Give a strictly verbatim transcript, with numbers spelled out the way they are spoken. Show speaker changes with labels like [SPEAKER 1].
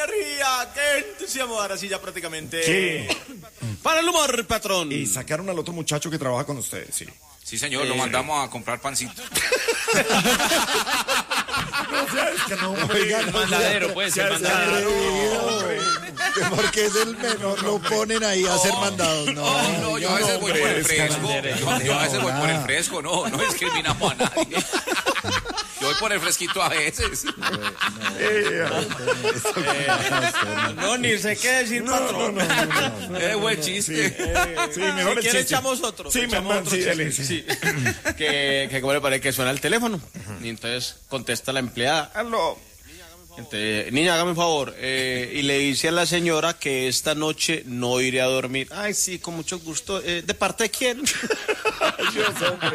[SPEAKER 1] energía! ¡Qué entusiasmo! Ahora sí, ya prácticamente...
[SPEAKER 2] ¿Qué?
[SPEAKER 1] Para el humor, patrón.
[SPEAKER 2] Y sacaron al otro muchacho que trabaja con ustedes, sí.
[SPEAKER 3] Sí, señor,
[SPEAKER 1] Eh,
[SPEAKER 3] lo mandamos a comprar pancito.
[SPEAKER 2] No, sea, es que no,
[SPEAKER 4] Oiga,
[SPEAKER 5] El
[SPEAKER 4] no,
[SPEAKER 5] mandadero,
[SPEAKER 4] sea-
[SPEAKER 5] pues,
[SPEAKER 4] sea
[SPEAKER 5] el mandadero.
[SPEAKER 4] atrevido. Porque es el menor, lo ponen ahí a hacer mandados. No,
[SPEAKER 3] No, no, yo a veces voy por el fresco. Yo, yo a veces voy por el fresco, no, no discriminamos a nadie. Yo voy por el fresquito a veces.
[SPEAKER 1] No, ni sé qué decir, patrón.
[SPEAKER 3] Es buen chiste.
[SPEAKER 2] Sí, mejor
[SPEAKER 1] Si
[SPEAKER 2] el
[SPEAKER 1] quiere
[SPEAKER 2] chiste.
[SPEAKER 1] echamos otro.
[SPEAKER 2] Sí,
[SPEAKER 1] echamos
[SPEAKER 2] man,
[SPEAKER 1] otro
[SPEAKER 2] sí,
[SPEAKER 1] chiste.
[SPEAKER 2] dele, sí.
[SPEAKER 1] Sí. que, que como le parece que suena el teléfono. Y entonces contesta la empleada. Aló. Entonces, niña, hágame un favor. Eh, y le dice a la señora que esta noche no iré a dormir. Ay, sí, con mucho gusto. Eh, ¿De parte de quién?
[SPEAKER 2] Dios, hombre.